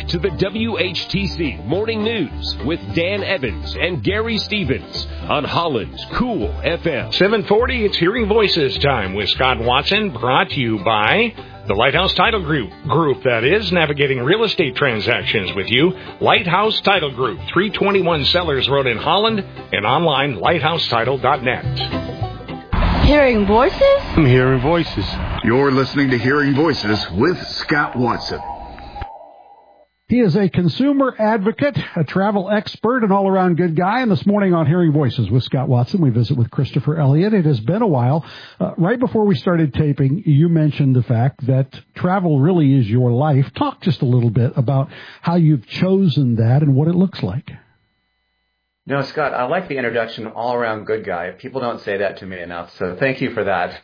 to the WHTC Morning News with Dan Evans and Gary Stevens on Holland's Cool FM. 740, it's Hearing Voices time with Scott Watson, brought to you by the Lighthouse Title Group, that is, navigating real estate transactions with you. Lighthouse Title Group, 321 Sellers Road in Holland, and online, lighthousetitle.net. Hearing Voices? I'm Hearing Voices. You're listening to Hearing Voices with Scott Watson. He is a consumer advocate, a travel expert, an all-around good guy. And this morning on Hearing Voices with Scott Watson, we visit with Christopher Elliott. It has been a while. Right before we started taping, you mentioned the fact that travel really is your life. Talk just a little bit about how you've chosen that and what it looks like. No, Scott, I like the introduction, all-around good guy. People don't say that to me enough, so thank you for that.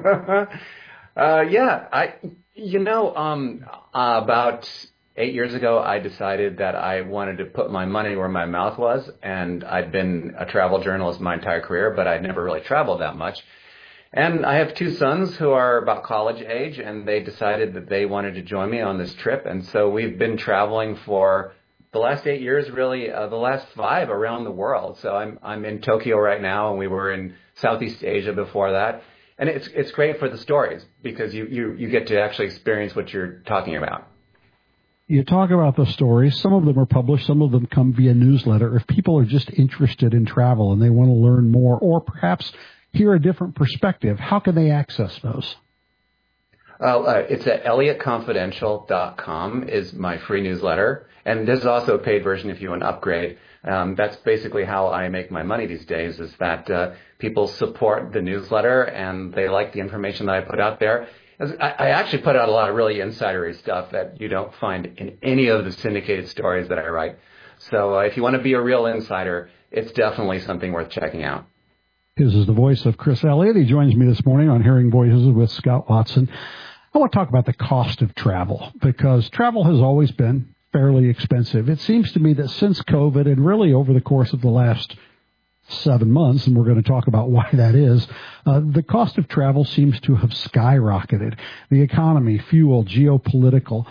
About 8 years ago, I decided that I wanted to put my money where my mouth was, and I'd been a travel journalist my entire career, but I'd never really traveled that much. And I have two sons who are about college age, and they decided that they wanted to join me on this trip. And so we've been traveling for the last 8 years, really, the last 5 around the world. So I'm in Tokyo right now, and we were in Southeast Asia before that. And it's great for the stories because you get to actually experience what you're talking about. You talk about the stories. Some of them are published. Some of them come via newsletter. If people are just interested in travel and they want to learn more or perhaps hear a different perspective, how can they access those? It's at ElliottConfidential.com is my free newsletter. And there's also a paid version if you want to upgrade. That's basically how I make my money these days, is that people support the newsletter and they like the information that I put out there. I actually put out a lot of really insidery stuff that you don't find in any of the syndicated stories that I write. So if you want to be a real insider, it's definitely something worth checking out. This is the voice of Chris Elliott. He joins me this morning on Hearing Voices with Scott Watson. I want to talk about the cost of travel because travel has always been fairly expensive. It seems to me that since COVID and really over the course of the last 7 months, and we're going to talk about why that is, the cost of travel seems to have skyrocketed. The economy, fuel, geopolitical.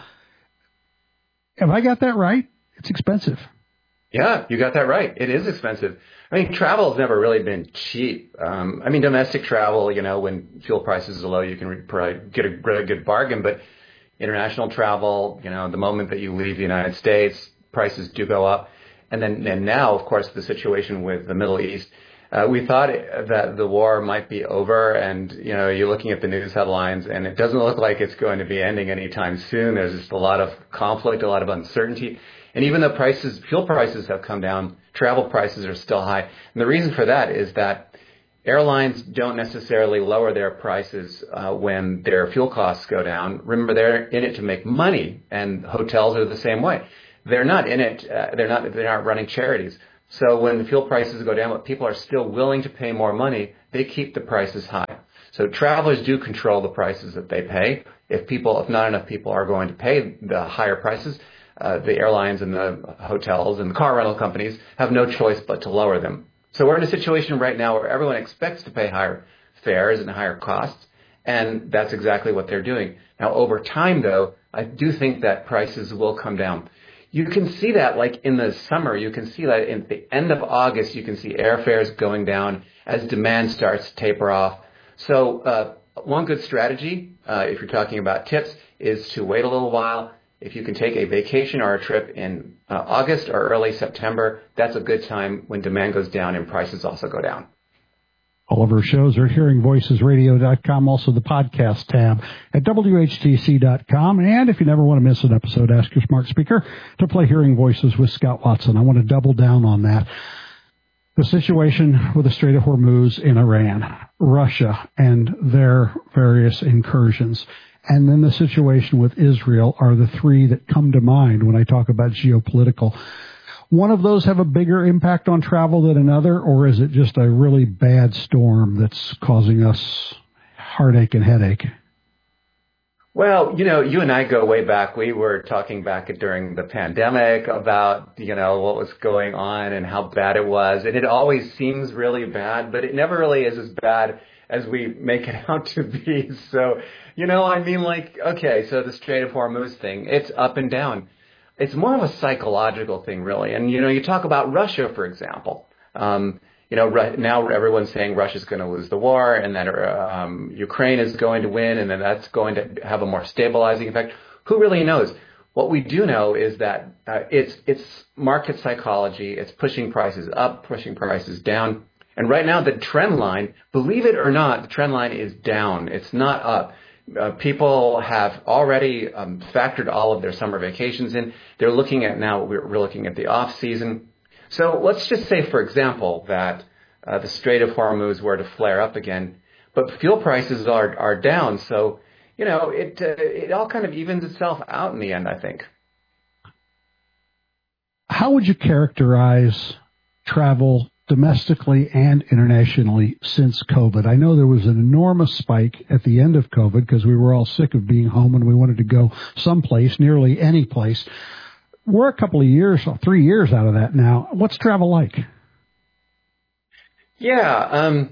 Have I got that right? It's expensive. Yeah, you got that right. It is expensive. I mean, travel has never really been cheap. Domestic travel, when fuel prices are low, you can probably get a really good bargain. But international travel, the moment that you leave the United States, prices do go up. And now, of course, the situation with the Middle East, we thought that the war might be over, and you're looking at the news headlines, and it doesn't look like it's going to be ending anytime soon. There's just a lot of conflict, a lot of uncertainty, and even though fuel prices have come down, travel prices are still high. And the reason for that is that airlines don't necessarily lower their prices when their fuel costs go down. Remember, they're in it to make money, and hotels are the same way. They're not in it. They're not running charities. So when the fuel prices go down, but people are still willing to pay more money, they keep the prices high. So travelers do control the prices that they pay. If not enough people are going to pay the higher prices, the airlines and the hotels and the car rental companies have no choice but to lower them. So we're in a situation right now where everyone expects to pay higher fares and higher costs, and that's exactly what they're doing. Now, over time, though, I do think that prices will come down. You can see that like in the summer. You can see that in the end of August, you can see airfares going down as demand starts to taper off. So one good strategy, if you're talking about tips, is to wait a little while. If you can take a vacation or a trip in August or early September, that's a good time when demand goes down and prices also go down. All of our shows are at hearingvoicesradio.com, also the podcast tab at WHTC.com. And if you never want to miss an episode, ask your smart speaker to play Hearing Voices with Scott Watson. I want to double down on that. The situation with the Strait of Hormuz in Iran, Russia, and their various incursions, and then the situation with Israel are the three that come to mind when I talk about geopolitical. One of those have a bigger impact on travel than another, or is it just a really bad storm that's causing us heartache and headache? Well, you and I go way back. We were talking back during the pandemic about, what was going on and how bad it was. And it always seems really bad, but it never really is as bad as we make it out to be. So, okay, so the Strait of Hormuz thing, it's up and down. it's more of a psychological thing, really. And, you talk about Russia, for example. Now everyone's saying Russia's going to lose the war and that Ukraine is going to win and then that's going to have a more stabilizing effect. Who really knows? What we do know is that it's market psychology. It's pushing prices up, pushing prices down. And right now, the trend line, believe it or not, the trend line is down. It's not up. People have already factored all of their summer vacations in. They're looking at now, we're looking at the off season. So let's just say, for example, that the Strait of Hormuz were to flare up again, but fuel prices are down. So, it all kind of evens itself out in the end, I think. How would you characterize travel domestically and internationally since COVID? I know there was an enormous spike at the end of COVID because we were all sick of being home and we wanted to go someplace, nearly any place. We're a couple of years, 3 years out of that now. What's travel like? Yeah,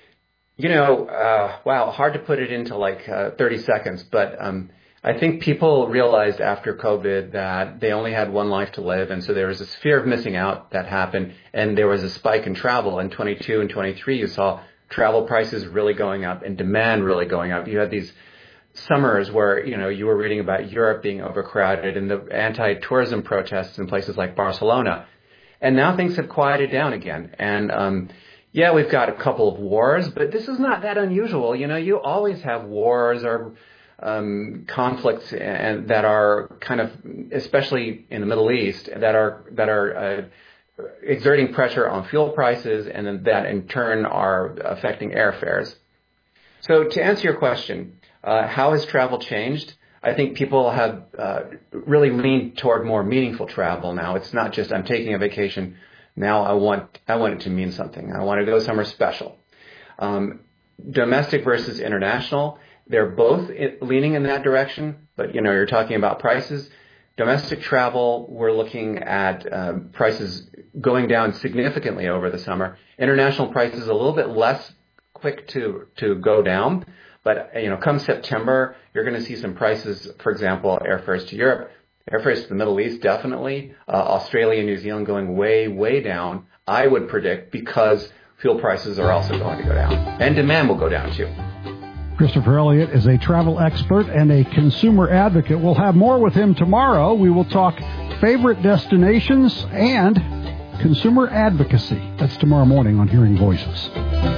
wow, hard to put it into 30 seconds, but I think people realized after COVID that they only had one life to live, and so there was this fear of missing out that happened, and there was a spike in travel. In 22 and 23, you saw travel prices really going up and demand really going up. You had these summers where, you were reading about Europe being overcrowded and the anti-tourism protests in places like Barcelona. And now things have quieted down again. And, we've got a couple of wars, but this is not that unusual. You always have wars or conflicts and that are kind of, especially in the Middle East, that are exerting pressure on fuel prices and then that in turn are affecting airfares. So to answer your question, how has travel changed? I think people have really leaned toward more meaningful travel now. It's not just I'm taking a vacation. Now I want it to mean something. I want to go somewhere special. Domestic versus international, they're both leaning in that direction. But, you're talking about prices. Domestic travel, we're looking at prices going down significantly over the summer. International prices a little bit less quick to go down. But, come September, you're going to see some prices, for example, airfares to Europe, airfares to the Middle East, definitely. Australia and New Zealand going way, way down, I would predict, because fuel prices are also going to go down. And demand will go down, too. Christopher Elliott is a travel expert and a consumer advocate. We'll have more with him tomorrow. We will talk favorite destinations and consumer advocacy. That's tomorrow morning on Hearing Voices.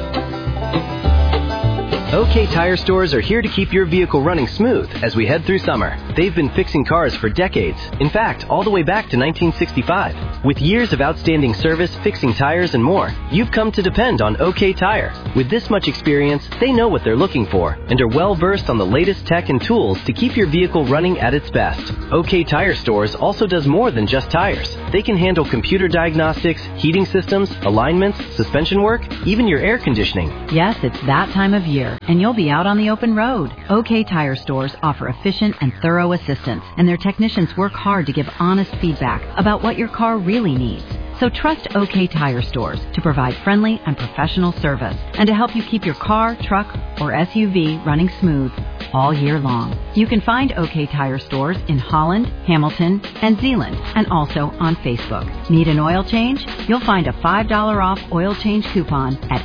OK Tire Stores are here to keep your vehicle running smooth as we head through summer. They've been fixing cars for decades. In fact, all the way back to 1965. With years of outstanding service, fixing tires, and more, you've come to depend on OK Tire. With this much experience, they know what they're looking for and are well versed on the latest tech and tools to keep your vehicle running at its best. OK Tire Stores also does more than just tires. They can handle computer diagnostics, heating systems, alignments, suspension work, even your air conditioning. Yes, it's that time of year, and you'll be out on the open road. OK Tire Stores offer efficient and thorough assistance, and their technicians work hard to give honest feedback about what your car really needs. So trust OK Tire Stores to provide friendly and professional service and to help you keep your car, truck, or SUV running smooth all year long. You can find OK Tire Stores in Holland, Hamilton, and Zeeland, and also on Facebook. Need an oil change? You'll find a $5 off oil change coupon at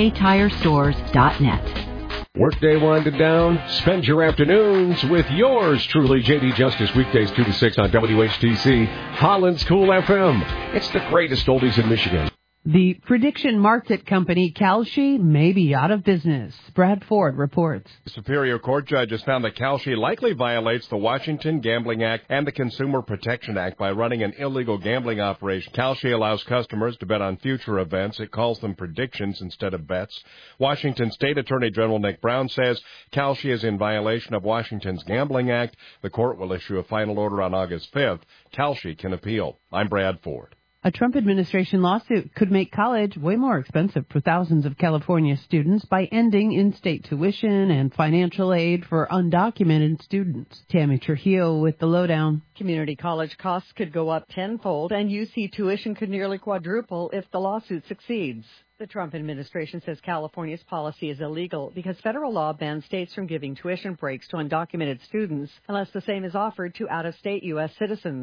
oktirestores.net. Workday winding down? Spend your afternoons with yours truly, J.D. Justice, weekdays 2 to 6 on WHTC, Holland's Cool FM. It's the greatest oldies in Michigan. The prediction market company Kalshi may be out of business. Brad Ford reports. Superior Court judges found that Kalshi likely violates the Washington Gambling Act and the Consumer Protection Act by running an illegal gambling operation. Kalshi allows customers to bet on future events. It calls them predictions instead of bets. Washington State Attorney General Nick Brown says Kalshi is in violation of Washington's Gambling Act. The court will issue a final order on August 5th. Kalshi can appeal. I'm Brad Ford. A Trump administration lawsuit could make college way more expensive for thousands of California students by ending in-state tuition and financial aid for undocumented students. Tammy Trujillo with the lowdown. Community college costs could go up tenfold, and UC tuition could nearly quadruple if the lawsuit succeeds. The Trump administration says California's policy is illegal because federal law bans states from giving tuition breaks to undocumented students unless the same is offered to out-of-state U.S. citizens.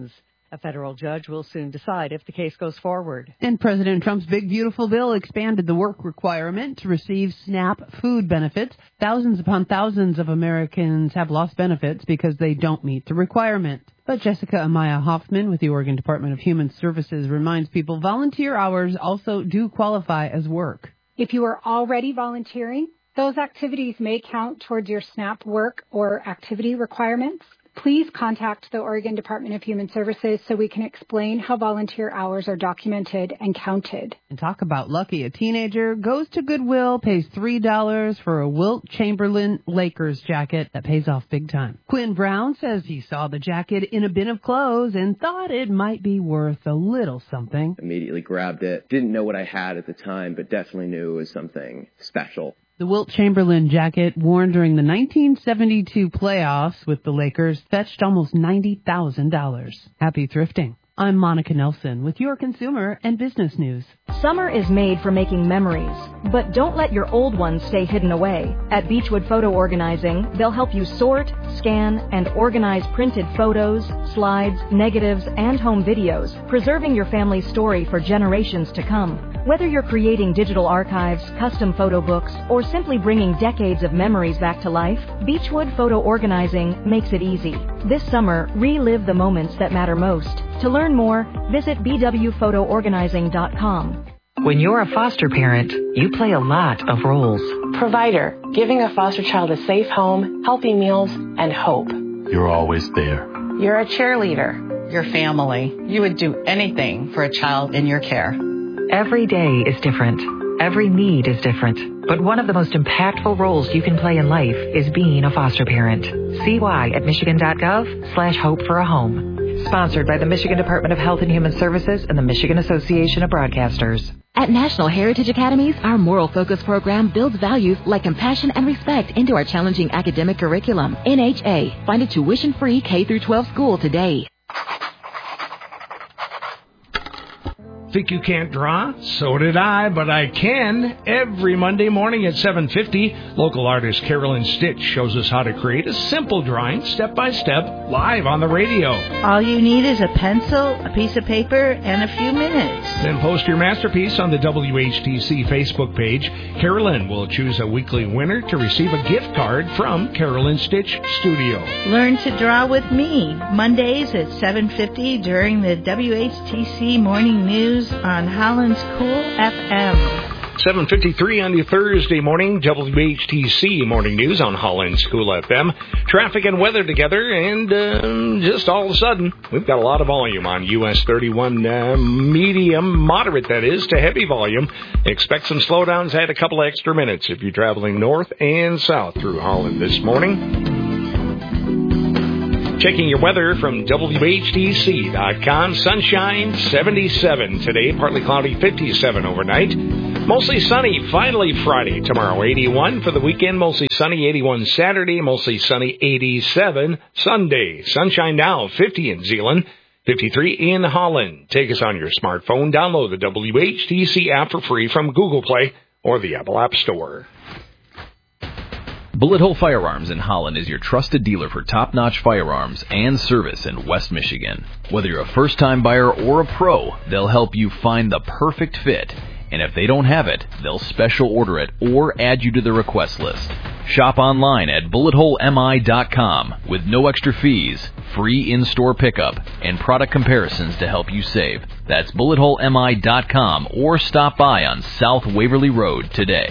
A federal judge will soon decide if the case goes forward. And President Trump's big, beautiful bill expanded the work requirement to receive SNAP food benefits. Thousands upon thousands of Americans have lost benefits because they don't meet the requirement. But Jessica Amaya Hoffman with the Oregon Department of Human Services reminds people volunteer hours also do qualify as work. If you are already volunteering, those activities may count towards your SNAP work or activity requirements. Please contact the Oregon Department of Human Services so we can explain how volunteer hours are documented and counted. And talk about lucky. A teenager goes to Goodwill, pays $3 for a Wilt Chamberlain Lakers jacket that pays off big time. Quinn Brown says he saw the jacket in a bin of clothes and thought it might be worth a little something. Immediately grabbed it. Didn't know what I had at the time, but definitely knew it was something special. The Wilt Chamberlain jacket, worn during the 1972 playoffs with the Lakers, fetched almost $90,000. Happy thrifting. I'm Monica Nelson with your consumer and business news. Summer is made for making memories, but don't let your old ones stay hidden away. At Beechwood Photo Organizing, they'll help you sort, scan, and organize printed photos, slides, negatives, and home videos, preserving your family's story for generations to come. Whether you're creating digital archives, custom photo books, or simply bringing decades of memories back to life, Beechwood Photo Organizing makes it easy. This summer, relive the moments that matter most. To learn more, visit bwphotoorganizing.com. When you're a foster parent, you play a lot of roles. Provider, giving a foster child a safe home, healthy meals, and hope. You're always there. You're a cheerleader. Your family. You would do anything for a child in your care. Every day is different. Every need is different. But one of the most impactful roles you can play in life is being a foster parent. See why at michigan.gov/hope for a home. Sponsored by the Michigan Department of Health and Human Services and the Michigan Association of Broadcasters. At National Heritage Academies, our Moral Focus program builds values like compassion and respect into our challenging academic curriculum. NHA. Find a tuition-free K-12 school today. Think you can't draw? So did I, but I can. Every Monday morning at 7:50, local artist Carolyn Stitch shows us how to create a simple drawing, step by step, live on the radio. All you need is a pencil, a piece of paper, and a few minutes. Then post your masterpiece on the WHTC Facebook page. Carolyn will choose a weekly winner to receive a gift card from Carolyn Stitch Studio. Learn to draw with me, Mondays at 7:50 during the WHTC Morning News on Holland's Cool FM. 7:53 on your Thursday morning, WHTC Morning News on Holland's Cool FM. Traffic and weather together, and just all of a sudden, we've got a lot of volume on US 31, medium, moderate that is, to heavy volume. Expect some slowdowns, add a couple extra minutes if you're traveling north and south through Holland this morning. Checking your weather from WHTC.com. Sunshine, 77 today. Partly cloudy, 57 overnight. Mostly sunny, finally Friday. Tomorrow, 81 for the weekend. Mostly sunny, 81 Saturday. Mostly sunny, 87 Sunday. Sunshine now, 50 in Zeeland. 53 in Holland. Take us on your smartphone. Download the WHTC app for free from Google Play or the Apple App Store. Bullet Hole Firearms in Holland is your trusted dealer for top-notch firearms and service in West Michigan. Whether you're a first-time buyer or a pro, they'll help you find the perfect fit. And if they don't have it, they'll special order it or add you to the request list. Shop online at bulletholemi.com with no extra fees, free in-store pickup, and product comparisons to help you save. That's bulletholemi.com or stop by on South Waverly Road today.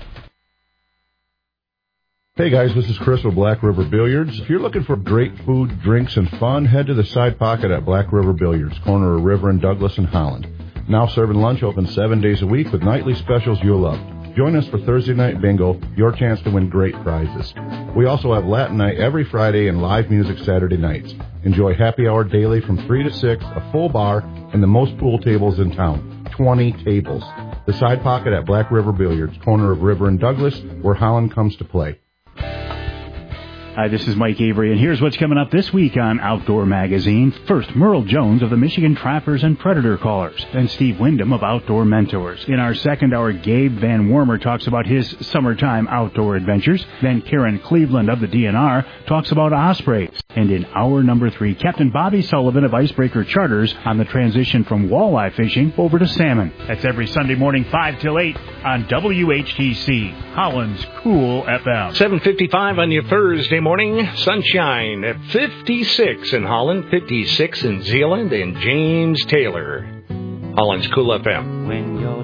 Hey guys, this is Chris with Black River Billiards. If you're looking for great food, drinks, and fun, head to the Side Pocket at Black River Billiards, corner of River and Douglas in Holland. Now serving lunch open 7 days a week with nightly specials you'll love. Join us for Thursday Night Bingo, your chance to win great prizes. We also have Latin Night every Friday and live music Saturday nights. Enjoy happy hour daily from 3 to 6, a full bar, and the most pool tables in town. 20 tables. The Side Pocket at Black River Billiards, corner of River and Douglas, where Holland comes to play. Hi, this is Mike Avery, and here's what's coming up this week on Outdoor Magazine. First, Merle Jones of the Michigan Trappers and Predator Callers, then Steve Wyndham of Outdoor Mentors. In our second hour, Gabe Van Wormer talks about his summertime outdoor adventures. Then Karen Cleveland of the DNR talks about ospreys. And in hour number 3, Captain Bobby Sullivan of Icebreaker Charters on the transition from walleye fishing over to salmon. That's every Sunday morning 5 till 8 on WHTC, Holland's Cool FM. 7:55 on your Thursday morning. Sunshine at 56 in Holland, 56 in Zeeland, and James Taylor. Holland's Cool FM. When you're